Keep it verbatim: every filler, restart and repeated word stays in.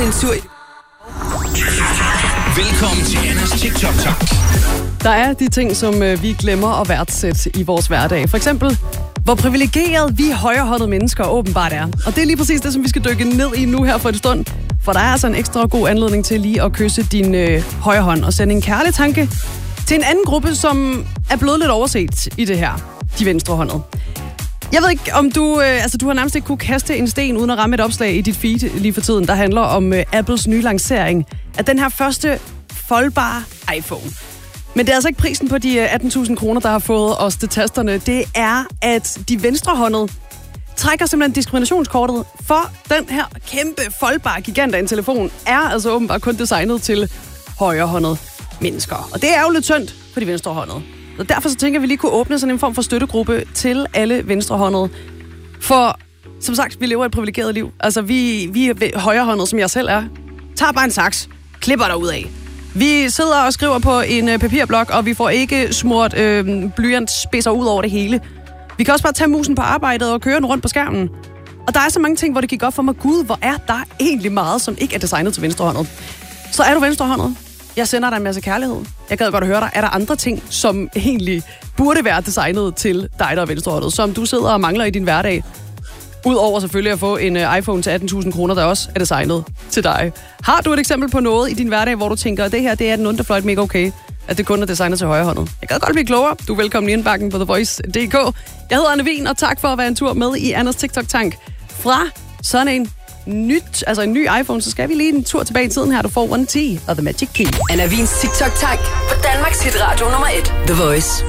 til en tur i... Velkommen til Annas TikTok-tak. Der er de ting, som øh, vi glemmer at værdsætte i vores hverdag. For eksempel, hvor privilegeret vi højrehåndede mennesker åbenbart er. Og det er lige præcis det, som vi skal dykke ned i nu her for en stund. For der er altså en ekstra god anledning til lige at kysse din øh, højre hånd og sende en kærlig tanke til en anden gruppe, som er blevet lidt overset i det her. De venstrehåndede. Jeg ved ikke, om du... Øh, altså, du har nærmest ikke kunne kaste en sten uden at ramme et opslag i dit feed lige for tiden, der handler om øh, Apples nye lancering af den her første foldbare iPhone. Men det er altså ikke prisen på de atten tusind kroner, der har fået os til tasterne. Det er, at de venstrehåndede trækker simpelthen diskriminationskortet, for den her kæmpe foldbare gigant af en telefon er altså åbenbart kun designet til højrehåndede mennesker. Og det er jo lidt synd for de venstrehåndede. Og derfor så tænker vi lige kunne åbne sådan en form for støttegruppe til alle venstrehåndede. For som sagt, vi lever et privilegeret liv. Altså vi, vi er højrehåndede, som jeg selv er. Tag bare en saks, klipper der ud af. Vi sidder og skriver på en øh, papirblok, og vi får ikke smurt øh, blyantspidser ud over det hele. Vi kan også bare tage musen på arbejdet og køre den rundt på skærmen. Og der er så mange ting, hvor det gik op for mig. Gud, hvor er der egentlig meget, som ikke er designet til venstrehåndet. Så er du venstrehåndet. Jeg sender dig en masse kærlighed. Jeg gad godt at høre dig. Er der andre ting, som egentlig burde være designet til dig, der er venstrehåndet, som du sidder og mangler i din hverdag? Udover selvfølgelig at få en uh, iPhone til atten tusind kroner, der også er designet til dig. Har du et eksempel på noget i din hverdag, hvor du tænker, at det her det er den underfløjt mega okay, at det kun er designet til højrehåndet? Jeg gad godt blive klogere. Du er velkommen i indbakken på The Voice punktum d k. Jeg hedder Anne Wien, og tak for at være en tur med i Anders TikTok-tank. Fra sådan en nyt, altså en ny iPhone, så skal vi lige en tur tilbage i tiden her. Du får One T og The Magic Key. Anna Wiens TikTok-tank på Danmarks hitradio nummer et. The Voice.